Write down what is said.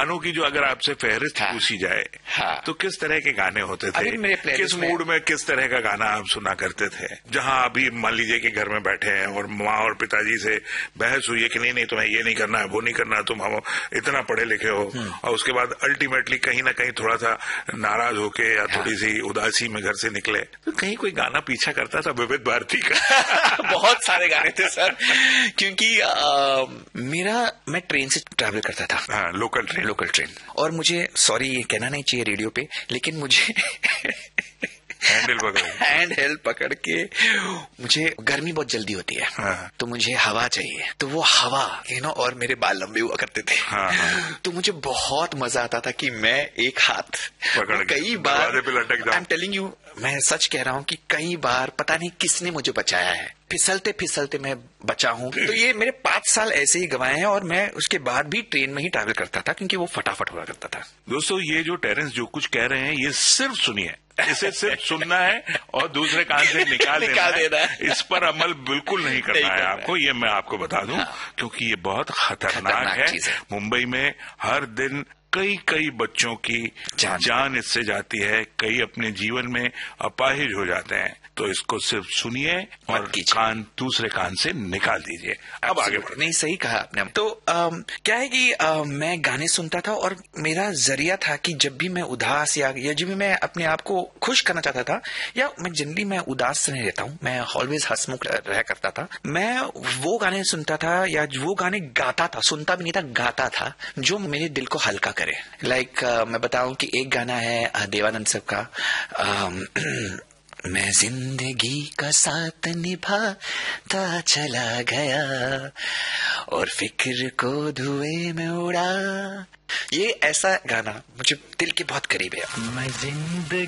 गानों की जो अगर आपसे फहरिस्त पूछी जाए तो किस तरह के गाने होते थे, किस मूड में किस तरह का गाना आप सुना करते थे? जहां अभी मान लीजिए कि घर में बैठे हैं और माँ और पिताजी से बहस हुई है कि नहीं तुम्हें ये नहीं करना है, वो नहीं करना है, तुम हम इतना पढ़े लिखे हो, और उसके बाद अल्टीमेटली कहीं ना कहीं थोड़ा सा नाराज होके या थोड़ी सी उदासी में घर से निकले, तो कहीं कोई गाना पीछा करता था विविध भारती का? बहुत सारे गाने थे सर, क्योंकि मैं ट्रेन से ट्रैवल करता था। हाँ, लोकल ट्रेन। और मुझे, सॉरी ये कहना नहीं चाहिए रेडियो पे, लेकिन मुझे हैंड पकड़ के मुझे गर्मी बहुत जल्दी होती है। हाँ। तो मुझे हवा चाहिए, तो वो हवा और मेरे बाल लंबे हुआ करते थे। हाँ। तो मुझे बहुत मजा आता था कि मैं एक हाथ पकड़ कई बार, आई एम टेलिंग यू, मैं सच कह रहा हूँ कि कई बार पता नहीं किसने मुझे बचाया है, फिसलते मैं बचा हूँ। तो ये मेरे 5 साल ऐसे ही गवाए हैं, और मैं उसके बाद भी ट्रेन में ही ट्रैवल करता था क्योंकि वो फटाफट हुआ करता था। दोस्तों, ये जो टेरेंस जो कुछ कह रहे हैं ये सिर्फ सुनिए, इसे सिर्फ सुनना है और दूसरे कान से निकाल देना है। इस पर अमल बिल्कुल नहीं करना है आपको, ये मैं आपको बता दूं। क्योंकि ये बहुत खतरनाक है। मुंबई में हर दिन कई बच्चों की जान इससे जाती है, कई अपने जीवन में अपाहिज हो जाते हैं। तो इसको सिर्फ सुनिए और कान दूसरे कान से निकाल दीजिए। अब आगे बढ़े। नहीं, सही कहा आपने। तो क्या है कि मैं गाने सुनता था, और मेरा जरिया था कि जब भी मैं उदास या जब भी मैं अपने आप को खुश करना चाहता था, या मैं जनरली मैं उदास नहीं रहता हूँ, मैं ऑलवेज हंसमुख रह करता था, मैं वो गाने सुनता था या वो गाने गाता था, सुनता भी नहीं था, गाता था, जो मेरे दिल को हल्का करे। लाइक मैं बताऊं कि एक गाना है देवानंद साहब का, मैं जिंदगी का साथ निभाता चला गया और फिक्र को धुएं में उड़ा। ये ऐसा गाना मुझे दिल के बहुत करीब है। मैं जिंदगी